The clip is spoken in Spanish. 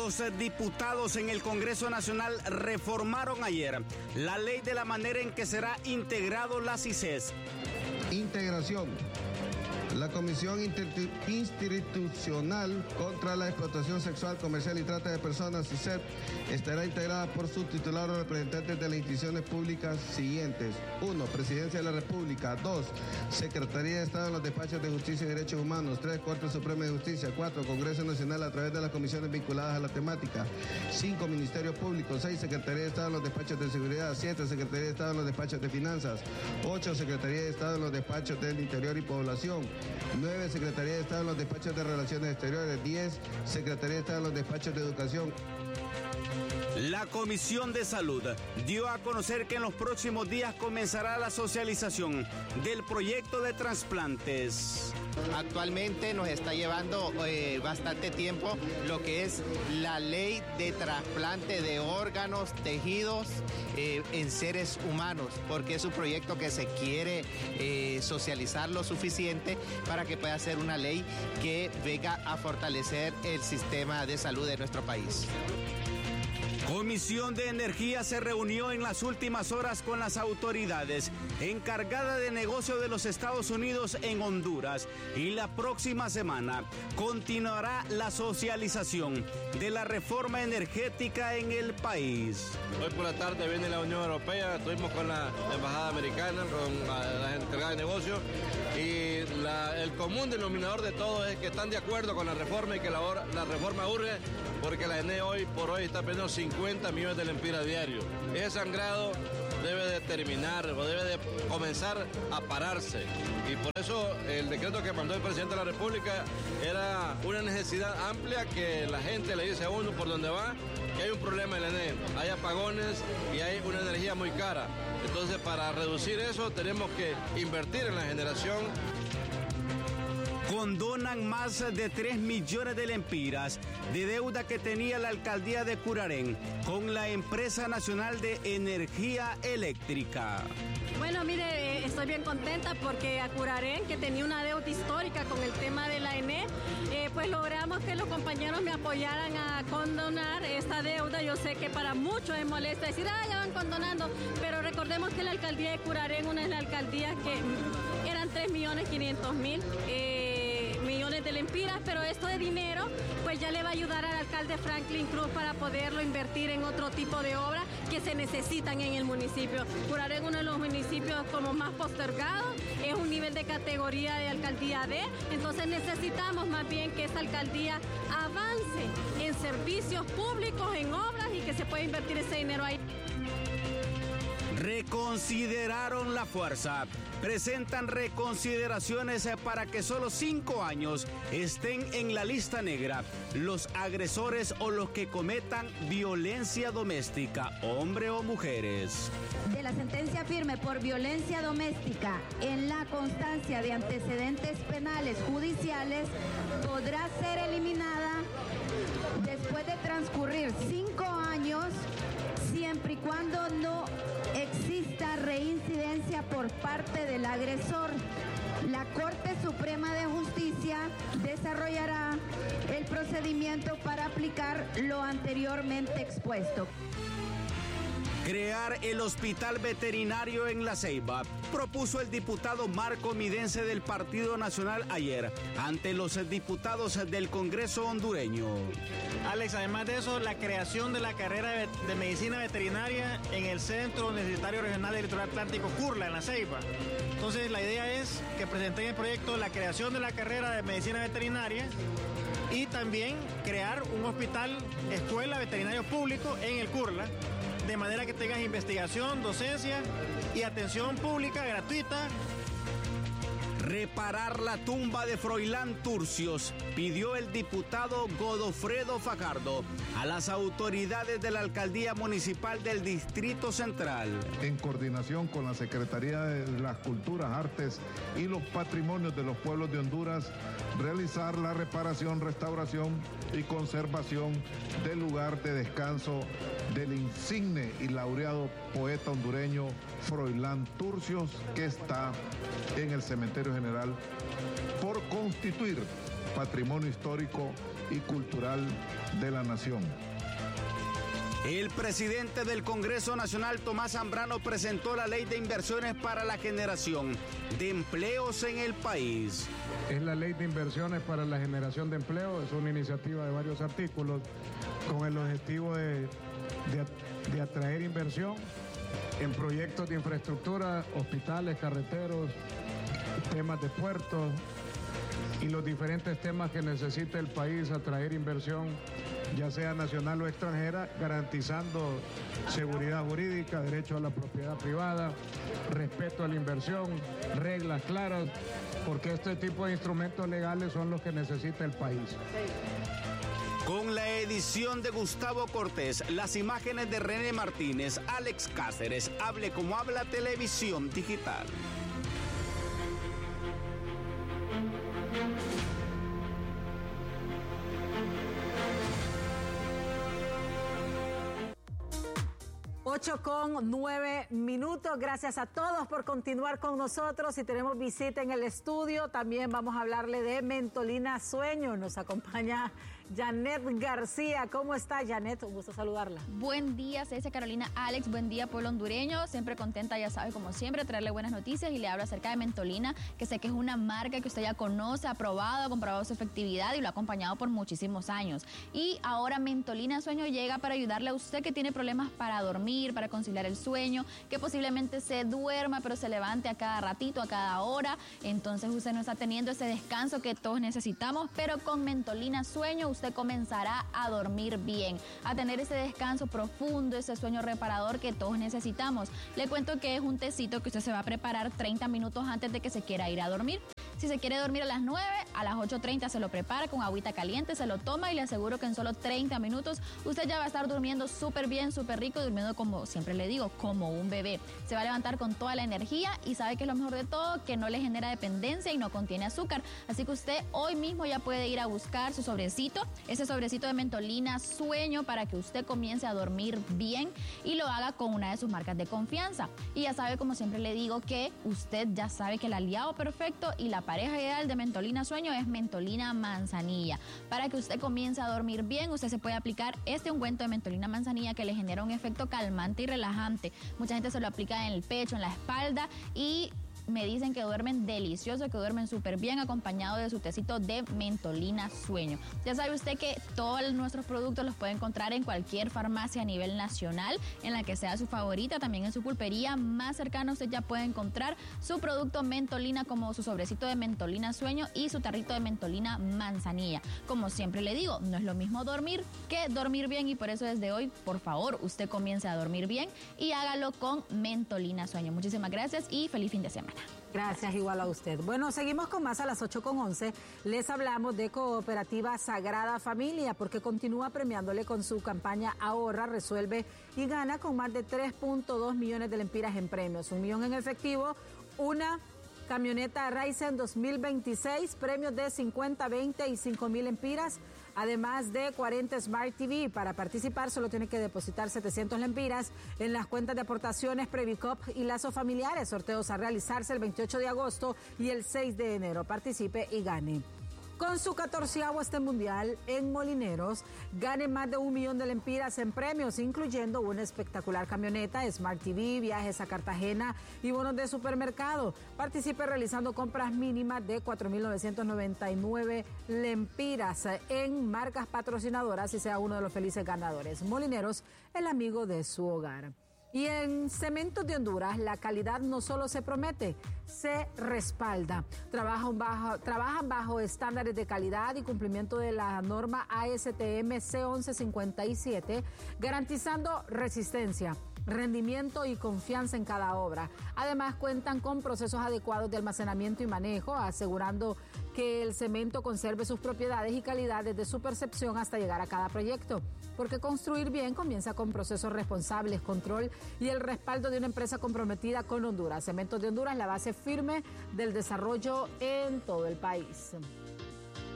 Los diputados en el Congreso Nacional reformaron ayer la ley de la manera en que será integrado la CISES. Integración. La Comisión Institucional contra la Explotación Sexual, Comercial y Trata de Personas, CISEP, estará integrada por sus titulares o representantes de las instituciones públicas siguientes. 1. Presidencia de la República. 2. Secretaría de Estado en los despachos de Justicia y Derechos Humanos. 3. Corte Suprema de Justicia. 4. Congreso Nacional a través de las comisiones vinculadas a la temática. 5. Ministerio Público. 6. Secretaría de Estado en los despachos de Seguridad. 7. Secretaría de Estado en los despachos de Finanzas. 8. Secretaría de Estado en los despachos del Interior y Población. 9. Secretaría de Estado en los despachos de Relaciones Exteriores. 10. Secretaría de Estado en los despachos de Educación. La Comisión de Salud dio a conocer que en los próximos días comenzará la socialización del proyecto de trasplantes. Actualmente nos está llevando bastante tiempo lo que es la ley de trasplante de órganos, tejidos en seres humanos, porque es un proyecto que se quiere socializar lo suficiente para que pueda ser una ley que venga a fortalecer el sistema de salud de nuestro país. Comisión de Energía se reunió en las últimas horas con las autoridades encargadas de negocio de los Estados Unidos en Honduras y la próxima semana continuará la socialización de la reforma energética en el país. Hoy por la tarde viene la Unión Europea, estuvimos con la Embajada Americana, con la encargada de negocio y el común denominador de todo es que están de acuerdo con la reforma y que la reforma urge porque la ENE hoy por hoy está perdiendo 50 millones de lempiras diarios. Ese sangrado debe de terminar o debe de comenzar a pararse. Y por eso el decreto que mandó el presidente de la República era una necesidad amplia que la gente le dice a uno por donde va que hay un problema en la ENE, hay apagones y hay una energía muy cara. Entonces para reducir eso tenemos que invertir en la generación. Condonan más de 3 millones de lempiras de deuda que tenía la alcaldía de Curarén con la Empresa Nacional de Energía Eléctrica. Bueno, mire, estoy bien contenta porque a Curarén, que tenía una deuda histórica con el tema de la ENE, pues logramos que los compañeros me apoyaran a condonar esta deuda. Yo sé que para muchos es molesto decir, ya van condonando, pero recordemos que la alcaldía de Curarén, una de las alcaldías que eran 3.500.000 millones de lempiras, pero esto de dinero pues ya le va a ayudar al alcalde Franklin Cruz para poderlo invertir en otro tipo de obras que se necesitan en el municipio. Curarén es uno de los municipios como más postergados, es un nivel de categoría de alcaldía D, entonces necesitamos más bien que esta alcaldía avance en servicios públicos, en obras y que se pueda invertir ese dinero ahí. Reconsideraron la fuerza. Presentan reconsideraciones para que solo 5 años estén en la lista negra los agresores o los que cometan violencia doméstica, hombre o mujeres. De la sentencia firme por violencia doméstica en la constancia de antecedentes penales judiciales podrá ser eliminada después de transcurrir 5 años siempre y cuando no exista reincidencia por parte del agresor. La Corte Suprema de Justicia desarrollará el procedimiento para aplicar lo anteriormente expuesto. Crear el hospital veterinario en La Ceiba, propuso el diputado Marco Midense del Partido Nacional ayer ante los diputados del Congreso hondureño. Alex, además de eso, la creación de la carrera de medicina veterinaria en el Centro Universitario Regional del Litoral Atlántico Curla, en La Ceiba. Entonces, la idea es que presenten el proyecto la creación de la carrera de medicina veterinaria y también crear un hospital, escuela veterinario público en el Curla, de manera que tengas investigación, docencia y atención pública gratuita. Reparar la tumba de Froilán Turcios, pidió el diputado Godofredo Fajardo a las autoridades de la Alcaldía Municipal del Distrito Central. En coordinación con la Secretaría de las Culturas, Artes y los Patrimonios de los Pueblos de Honduras, realizar la reparación, restauración y conservación del lugar de descanso del insigne y laureado poeta hondureño Froilán Turcios, que está en el Cementerio General por constituir patrimonio histórico y cultural de la nación. El presidente del Congreso Nacional, Tomás Zambrano, presentó la Ley de Inversiones para la Generación de Empleos en el país. Es la Ley de Inversiones para la Generación de Empleo, es una iniciativa de varios artículos con el objetivo de atraer inversión en proyectos de infraestructura, hospitales, carreteros, temas de puertos y los diferentes temas que necesita el país, atraer inversión, ya sea nacional o extranjera, garantizando seguridad jurídica, derecho a la propiedad privada, respeto a la inversión, reglas claras, porque este tipo de instrumentos legales son los que necesita el país. Con la edición de Gustavo Cortés, las imágenes de René Martínez, Alex Cáceres, Hable como habla Televisión Digital. Con 9 minutos. Gracias a todos por continuar con nosotros y tenemos visita en el estudio. También vamos a hablarle de Mentolina Sueño. Nos acompaña Janet García. ¿Cómo está, Janet? Un gusto saludarla. Buen día, César, Carolina, Alex. Buen día, pueblo hondureño. Siempre contenta, ya sabe, como siempre, traerle buenas noticias y le hablo acerca de Mentolina, que sé que es una marca que usted ya conoce, ha probado, ha comprobado su efectividad y lo ha acompañado por muchísimos años. Y ahora Mentolina Sueño llega para ayudarle a usted que tiene problemas para dormir, para conciliar el sueño, que posiblemente se duerma pero se levante a cada ratito, a cada hora. Entonces usted no está teniendo ese descanso que todos necesitamos, pero con Mentolina Sueño usted comenzará a dormir bien, a tener ese descanso profundo, ese sueño reparador que todos necesitamos. Le cuento que es un tecito que usted se va a preparar 30 minutos antes de que se quiera ir a dormir. Si se quiere dormir a las 9, a las 8:30 se lo prepara con agüita caliente, se lo toma y le aseguro que en solo 30 minutos usted ya va a estar durmiendo súper bien, súper rico, durmiendo como siempre le digo, como un bebé. Se va a levantar con toda la energía y sabe que es lo mejor de todo, que no le genera dependencia y no contiene azúcar. Así que usted hoy mismo ya puede ir a buscar su sobrecito, ese sobrecito de Mentolina Sueño, para que usted comience a dormir bien y lo haga con una de sus marcas de confianza. Y ya sabe, como siempre le digo, que usted ya sabe que el aliado perfecto y la pareja ideal de Mentolina Sueño es Mentolina Manzanilla. Para que usted comience a dormir bien, usted se puede aplicar este ungüento de Mentolina Manzanilla que le genera un efecto calmante y relajante. Mucha gente se lo aplica en el pecho, en la espalda y me dicen que duermen delicioso, que duermen súper bien acompañado de su tecito de Mentolina Sueño. Ya sabe usted que todos nuestros productos los puede encontrar en cualquier farmacia a nivel nacional, en la que sea su favorita, también en su pulpería más cercana usted ya puede encontrar su producto Mentolina, como su sobrecito de Mentolina Sueño y su tarrito de Mentolina Manzanilla. Como siempre le digo, no es lo mismo dormir que dormir bien y por eso desde hoy, por favor, usted comience a dormir bien y hágalo con Mentolina Sueño. Muchísimas gracias y feliz fin de semana. Gracias, igual a usted. Bueno, seguimos con más a las 8:11. Les hablamos de Cooperativa Sagrada Familia, porque continúa premiándole con su campaña Ahorra, Resuelve y Gana, con más de 3.2 millones de lempiras en premios, 1 millón en efectivo, una camioneta Ryzen 2026, premios de 50, 20 y 5,000 lempiras, además de 40 Smart TV. Para participar solo tiene que depositar 700 lempiras en las cuentas de aportaciones Previcop y Lazos Familiares. Sorteos a realizarse el 28 de agosto y el 6 de enero. Participe y gane. Con su 14º mundial en Molineros, gane más de 1 millón de lempiras en premios, incluyendo una espectacular camioneta, Smart TV, viajes a Cartagena y bonos de supermercado. Participe realizando compras mínimas de 4.999 lempiras en marcas patrocinadoras y sea uno de los felices ganadores. Molineros, el amigo de su hogar. Y en Cementos de Honduras, la calidad no solo se promete, se respalda. Trabajan bajo estándares de calidad y cumplimiento de la norma ASTM C1157, garantizando resistencia, rendimiento y confianza en cada obra. Además, cuentan con procesos adecuados de almacenamiento y manejo, asegurando que el cemento conserve sus propiedades y calidad desde su percepción hasta llegar a cada proyecto. Porque construir bien comienza con procesos responsables, control y el respaldo de una empresa comprometida con Honduras. Cementos de Honduras, la base firme del desarrollo en todo el país.